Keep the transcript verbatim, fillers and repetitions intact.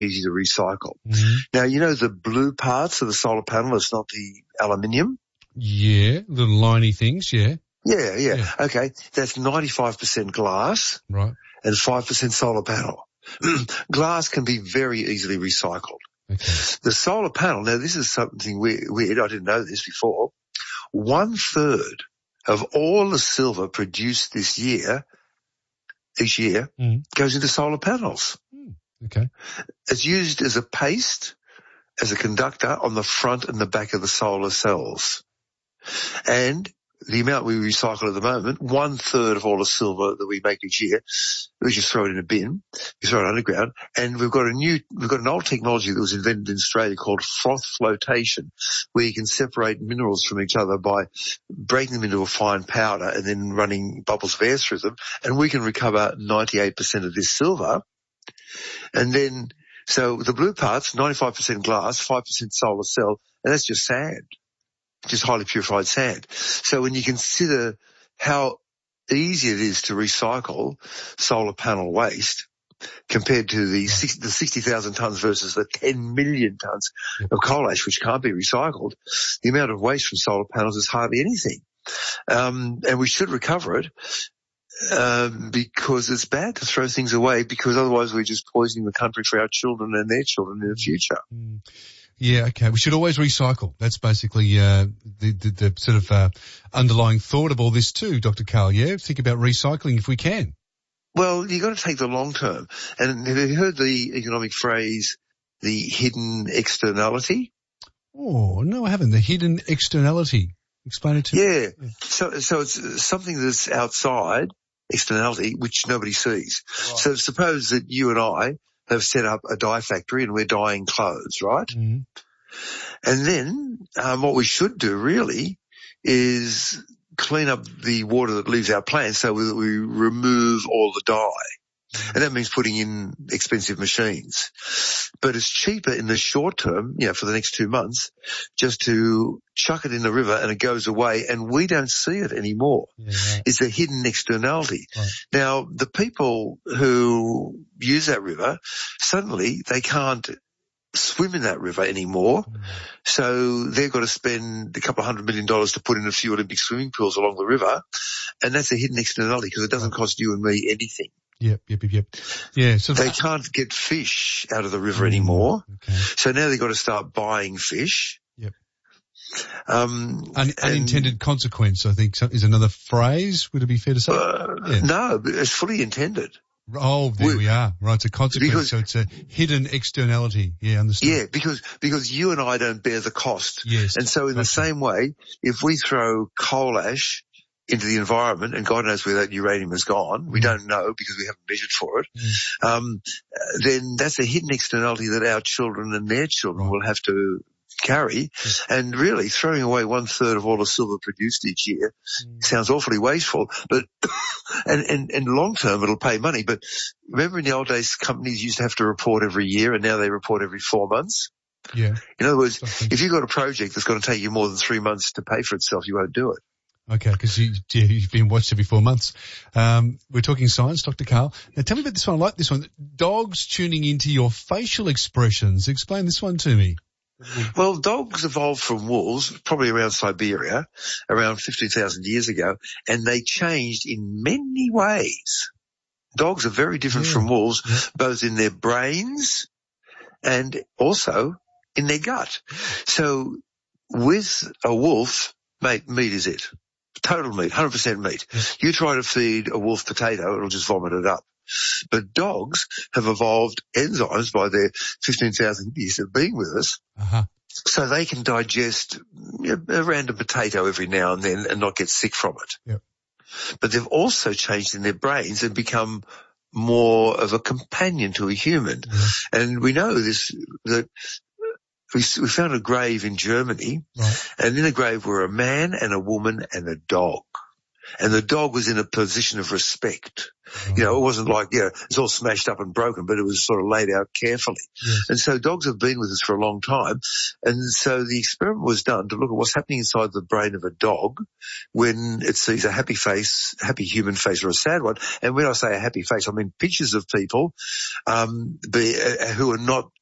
easy to recycle. Mm-hmm. Now, you know the blue parts of the solar panel, it's not the aluminium? Yeah, little liney things, yeah. Yeah, yeah, Yeah. Okay, that's ninety-five percent glass Right. and five percent solar panel. Glass can be very easily recycled. Okay. The solar panel, now this is something weird, weird, I didn't know this before. One third of all the silver produced this year, each year, Mm. goes into solar panels. Mm. Okay. It's used as a paste, as a conductor on the front and the back of the solar cells. And the amount we recycle at the moment, one third of all the silver that we make each year, we just throw it in a bin, we throw it underground, and we've got a new, we've got an old technology that was invented in Australia called froth flotation, where you can separate minerals from each other by breaking them into a fine powder and then running bubbles of air through them, and we can recover ninety-eight percent of this silver. And then, so the blue parts, ninety-five percent glass, five percent solar cell, and that's just sand. Just highly purified sand. So when you consider how easy it is to recycle solar panel waste compared to the, sixty, the sixty thousand tonnes versus the ten million tonnes of coal ash which can't be recycled, the amount of waste from solar panels is hardly anything. Um, and we should recover it um, because it's bad to throw things away, because otherwise we're just poisoning the country for our children and their children in the future. Mm. Yeah, okay. We should always recycle. That's basically uh, the, the, the sort of uh, underlying thought of all this too, Doctor Karl. Yeah, think about recycling if we can. Well, you've got to take the long term. And have you heard the economic phrase, the hidden externality? Oh, no, I haven't. The hidden externality. Explain it to me. Yeah. yeah. So, so it's something that's outside, externality, which nobody sees. Right. So suppose that you and I have set up a dye factory and we're dyeing clothes, right? Mm-hmm. And then um, what we should do really is clean up the water that leaves our plants so that we remove all the dye. And that means putting in expensive machines. But it's cheaper in the short term, you know, for the next two months, just to chuck it in the river and it goes away and we don't see it anymore. Yeah, right. It's a hidden externality. Right. Now, the people who use that river, suddenly they can't swim in that river anymore. Mm. So they've got to spend a couple of hundred million dollars to put in a few Olympic swimming pools along the river. And that's a hidden externality because it doesn't cost you and me anything. Yep, yep, yep, yep. Yeah, so they can't get fish out of the river anymore. Okay. So now they've got to start buying fish. Yep. Um, Un- unintended consequence, I think, is another phrase. Would it be fair to say? Uh, yeah. No, it's fully intended. Oh, there we, we are. Right, it's a consequence, because, so it's a hidden externality. Yeah, understood. Yeah, because because you and I don't bear the cost. Yes. And so in the same way, if we throw coal ash into the environment, and God knows where that uranium has gone, we mm. don't know because we haven't measured for it, mm. um, then that's a hidden externality that our children and their children right. will have to carry. Yes. And really throwing away one third of all the silver produced each year mm. sounds awfully wasteful, but and, and, and long term it'll pay money. But remember in the old days companies used to have to report every year and now they report every four months? Yeah. In other words, if you've got a project that's going to take you more than three months to pay for itself, you won't do it. Okay, because you, yeah, you've been watched every four months. Um, we're talking science, Doctor Karl. Now tell me about this one. I like this one. Dogs tuning into your facial expressions. Explain this one to me. Well, dogs evolved from wolves, probably around Siberia, around fifteen thousand years ago, and they changed in many ways. Dogs are very different yeah. from wolves, yeah. both in their brains and also in their gut. So with a wolf, mate, meat is it. Total meat, one hundred percent meat. Yeah. You try to feed a wolf potato, it'll just vomit it up. But dogs have evolved enzymes by their fifteen thousand years of being with us, uh-huh. so they can digest a random potato every now and then and not get sick from it. Yep. But they've also changed in their brains and become more of a companion to a human. Mm-hmm. And we know this, that we, we found a grave in Germany, right. and in the grave were a man and a woman and a dog. And the dog was in a position of respect. Oh. You know, it wasn't like, you know, it's all smashed up and broken, but it was sort of laid out carefully. Yes. And so dogs have been with us for a long time. And so the experiment was done to look at what's happening inside the brain of a dog when it sees a happy face, happy human face or a sad one. And when I say a happy face, I mean pictures of people, um, be, uh, who are not